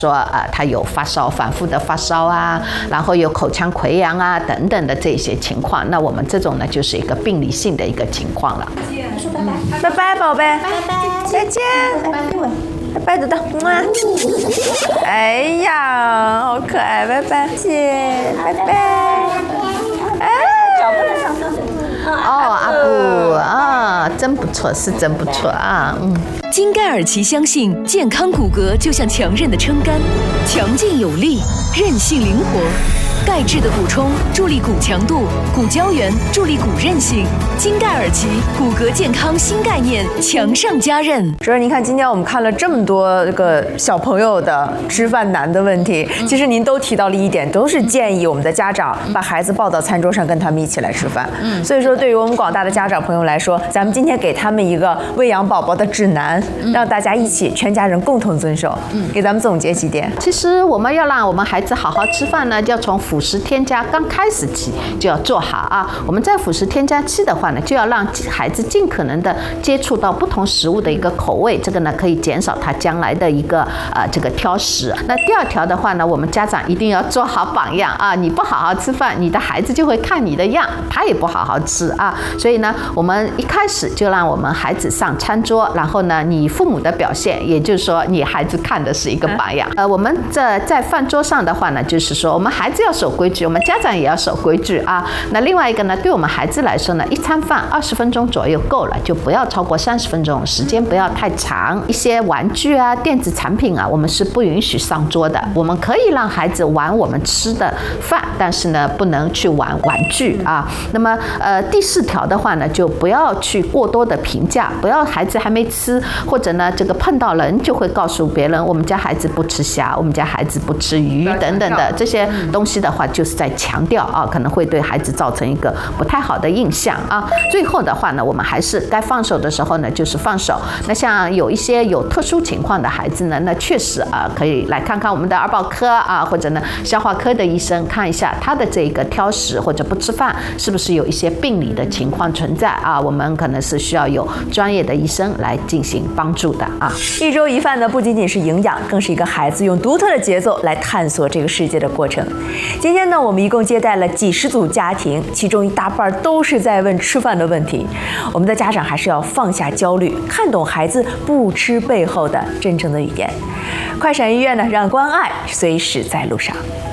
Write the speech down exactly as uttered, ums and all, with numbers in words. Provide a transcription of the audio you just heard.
说呃，他有发烧，反复的发烧啊，然后有口腔溃疡啊等等的这些情况，那我们这种呢就是一个病理性的一个情况了。 说拜拜，拜拜，宝贝，拜拜，再见，拜拜，拜拜，豆豆，么。哎呀，好可爱，拜拜，谢谢，拜拜。哎，脚不能上厕所。 哦，阿布啊，真不错，是真不错啊，嗯。 金盖尔奇相信，健康骨骼就像强韧的撑杆，强劲有力，韧性灵活。钙质的补充助力骨强度，骨胶原助力骨韧性。金盖尔奇骨骼健康新概念，强上加韧。 主任，您看今天我们看了这么多这个小朋友的吃饭难的问题，其实您都提到了一点，都是建议我们的家长把孩子抱到餐桌上，跟他们一起来吃饭。嗯，所以说对于我们广大的家长朋友来说，咱们今天给他们一个喂养宝宝的指南，让大家一起全家人共同遵守。嗯，给咱们总结几点。 其实我们要让我们孩子好好吃饭呢，就要从辅食添加刚开始起就要做好啊。我们在辅食添加期的话呢，就要让孩子尽可能的接触到不同食物的一个口味，这个呢可以减少他将来的一个呃这个挑食。那第二条的话呢，我们家长一定要做好榜样啊，你不好好吃饭，你的孩子就会看你的样，他也不好好吃啊。所以呢，我们一开始就让我们孩子上餐桌，然后呢，你父母的表现，也就是说你孩子看的是一个榜样。呃，我们在在饭桌上的话呢，就是说我们孩子要守规矩，我们家长也要守规矩啊。那另外一个呢，对我们孩子来说呢，一餐饭二十分钟左右够了，就不要超过三十分钟，时间不要太长。一些玩具啊、电子产品啊，我们是不允许上桌的。我们可以让孩子玩我们吃的饭，但是呢，不能去玩玩具啊。那么呃，第四条的话呢，就不要去过多的评价，不要孩子还没吃，或者呢，这个碰到人就会告诉别人，我们家孩子不吃虾，我们家孩子不吃鱼等等的这些东西的话，就是在强调啊，可能会对孩子造成一个不太好的印象啊。最后的话呢，我们还是该放手的时候呢，就是放手。那像有一些有特殊情况的孩子呢，那确实啊，可以来看看我们的儿保科啊，或者呢消化科的医生，看一下他的这个挑食或者不吃饭是不是有一些病理的情况存在啊。我们可能是需要有专业的医生来进行帮助的啊。 一周一饭呢，不仅仅是营养，更是一个孩子用独特的节奏来探索这个世界的过程。今天呢，我们一共接待了几十组家庭，其中一大半都是在问吃饭的问题。我们的家长还是要放下焦虑，看懂孩子不吃背后的真正的语言。快闪医院呢，让关爱随时在路上。